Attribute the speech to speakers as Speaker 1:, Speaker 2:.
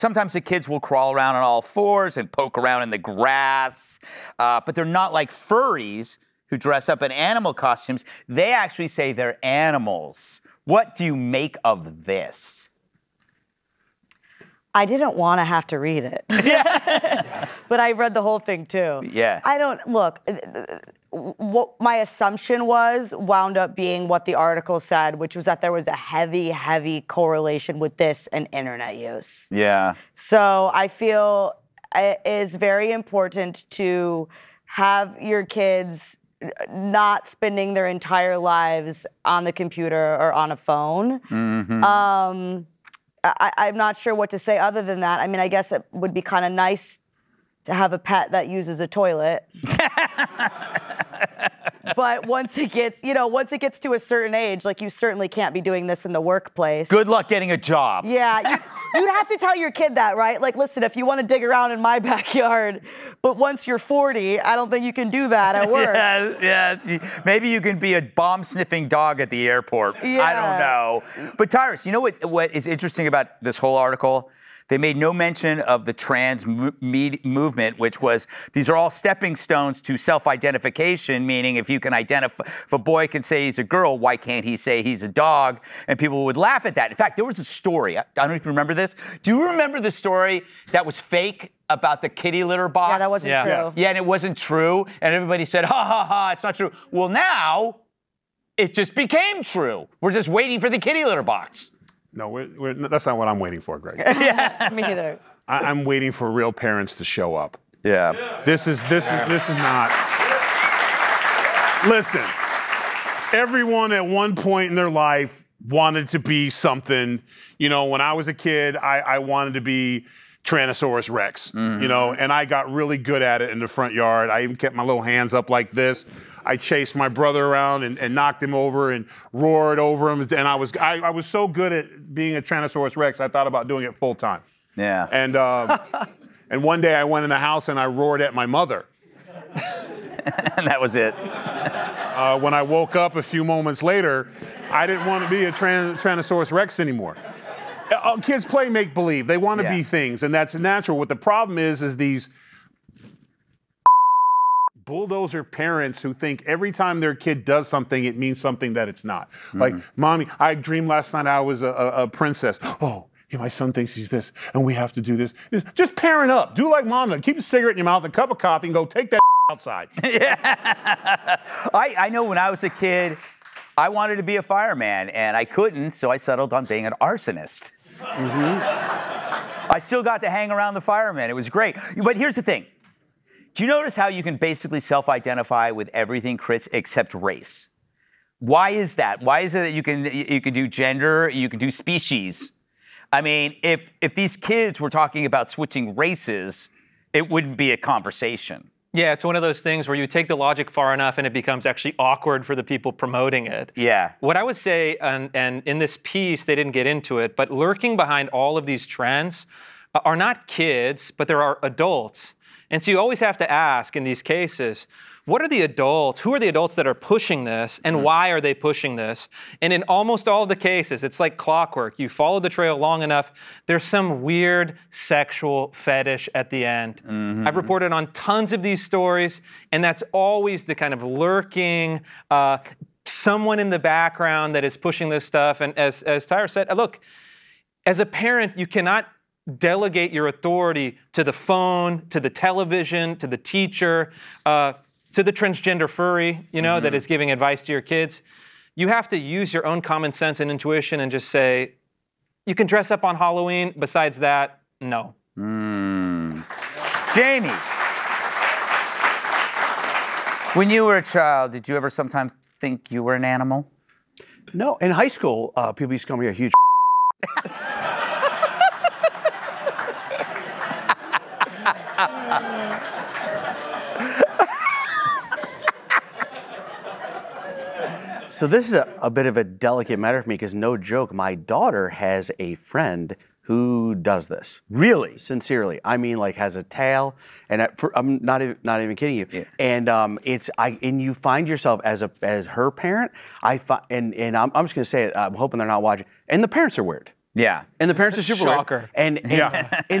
Speaker 1: Sometimes the kids will crawl around on all fours and poke around in the grass, but they're not like furries who dress up in animal costumes. They actually say they're animals. What do you make of this?
Speaker 2: I didn't want to have to read it. But I read the whole thing too.
Speaker 1: Yeah.
Speaker 2: I don't, look, what my assumption wound up being what the article said, which was that there was a heavy, heavy correlation with this and internet use.
Speaker 1: Yeah.
Speaker 2: So I feel it is very important to have your kids not spending their entire lives on the computer or on a phone.
Speaker 1: Mm-hmm.
Speaker 2: I'm not sure what to say other than that. I mean, I guess it would be kind of nice to have a pet that uses a toilet. But once it gets to a certain age, like, you certainly can't be doing this in the workplace.
Speaker 1: Good luck getting a job.
Speaker 2: Yeah, you'd have to tell your kid that, right? Like, listen, if you want to dig around in my backyard, but once you're 40, I don't think you can do that at work.
Speaker 1: Yes. Maybe you can be a bomb-sniffing dog at the airport.
Speaker 2: Yeah.
Speaker 1: I don't know. But Tyrus, you know what is interesting about this whole article? They made no mention of the trans movement, which was, these are all stepping stones to self-identification, meaning if you can identify, if a boy can say he's a girl, why can't he say he's a dog? And people would laugh at that. In fact, there was a story, I don't know if you remember this. Do you remember the story that was fake about the kitty litter box?
Speaker 2: Yeah, that wasn't true.
Speaker 1: Yeah, and it wasn't true, and everybody said, ha, ha, ha, it's not true. Well, now, it just became true. We're just waiting for the kitty litter box.
Speaker 3: No, that's not what I'm waiting for, Greg.
Speaker 2: Yeah, me either.
Speaker 3: I'm waiting for real parents to show up.
Speaker 1: Yeah.
Speaker 3: This is not. Listen, everyone at one point in their life wanted to be something. You know, when I was a kid, I wanted to be Tyrannosaurus Rex, you know, and I got really good at it in the front yard. I even kept my little hands up like this. I chased my brother around and knocked him over and roared over him. And I was so good at being a Tyrannosaurus Rex, I thought about doing it full time.
Speaker 1: Yeah.
Speaker 3: And and one day I went in the house and I roared at my mother.
Speaker 1: And that was it.
Speaker 3: When I woke up a few moments later, I didn't want to be a Tyrannosaurus Rex anymore. Kids play make-believe. They want to be things, and that's natural. What the problem is these bulldozer parents who think every time their kid does something, it means something that it's not. Like, Mommy, I dreamed last night I was a princess. Oh, yeah, my son thinks he's this, and we have to do this. Just parent up. Do like Mom does. Keep a cigarette in your mouth, a cup of coffee, and go take that outside.
Speaker 1: Yeah. I know when I was a kid, I wanted to be a fireman, and I couldn't, so I settled on being an arsonist. I still got to hang around the firemen. It was great. But here's the thing. Do you notice how you can basically self-identify with everything, Chris, except race? Why is that? Why is it that you can do gender, you can do species? I mean, if these kids were talking about switching races, it wouldn't be a conversation.
Speaker 4: Yeah, it's one of those things where you take the logic far enough and it becomes actually awkward for the people promoting it.
Speaker 1: Yeah.
Speaker 4: What I would say, and in this piece, they didn't get into it, but lurking behind all of these trends are not kids, but there are adults. And so you always have to ask in these cases, who are the adults that are pushing this, and why are they pushing this? And in almost all of the cases, it's like clockwork. You follow the trail long enough, there's some weird sexual fetish at the end. I've reported on tons of these stories, and that's always the kind of lurking, someone in the background that is pushing this stuff. And as Tyra said, look, as a parent, you cannot delegate your authority to the phone, to the television, to the teacher, to the transgender furry, that is giving advice to your kids. You have to use your own common sense and intuition and just say, you can dress up on Halloween. Besides that, no.
Speaker 1: Jamie, when you were a child, did you ever sometimes think you were an animal?
Speaker 5: No. In high school, people used to call me a huge So this is a bit of a delicate matter for me because, no joke, my daughter has a friend who does this. Really? Sincerely. I mean, like, has a tail, and I'm not even kidding you. Yeah. And and you find yourself as her parent. And I'm just gonna say it. I'm hoping they're not watching. And the parents are weird.
Speaker 1: Yeah.
Speaker 5: And the parents are super weird.
Speaker 4: Shocker.
Speaker 5: And
Speaker 3: Yeah.